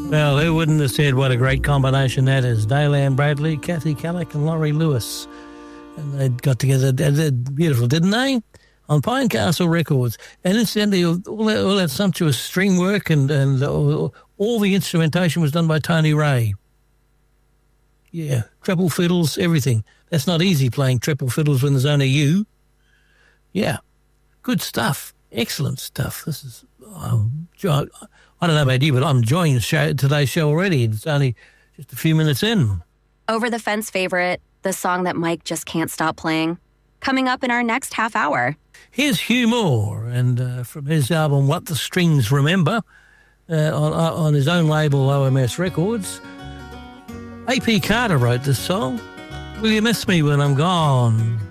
Well, who wouldn't have said what a great combination that is? Daylan Bradley, Kathy Kallick and Laurie Lewis. And they got together, they did beautiful, didn't they? On Pine Castle Records. And incidentally, all that sumptuous string work and all the instrumentation was done by Tony Ray. Yeah, treble fiddles, everything. That's not easy playing treble fiddles when there's only you. Yeah, good stuff. Excellent stuff. This is, I don't know about you, but I'm enjoying today's show already. It's only just a few minutes in. Over the Fence favorite, the song that Mike just can't stop playing. Coming up in our next half hour. Here's Hugh Moore, and from his album What the Strings Remember, on his own label OMS Records. A.P. Carter wrote this song. Will you miss me when I'm gone?